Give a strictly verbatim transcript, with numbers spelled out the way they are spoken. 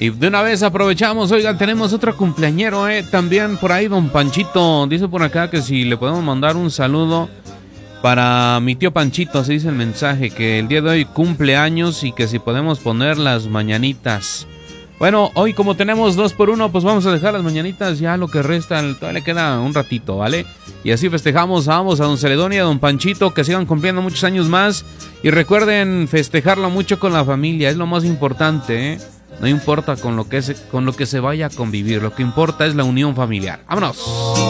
Y de una vez aprovechamos, oigan, tenemos otro cumpleañero, eh, también por ahí don Panchito, dice por acá que si le podemos mandar un saludo para mi tío Panchito, así dice el mensaje, que el día de hoy cumple años y que si podemos poner las mañanitas. Bueno, hoy como tenemos dos por uno, pues vamos a dejar las mañanitas, ya lo que resta, todavía le queda un ratito, ¿vale? Y así festejamos, vamos a don Celedonio y a don Panchito, que sigan cumpliendo muchos años más. Y recuerden festejarlo mucho con la familia, es lo más importante, ¿eh? No importa con lo que se, con lo que se vaya a convivir, lo que importa es la unión familiar. ¡Vámonos!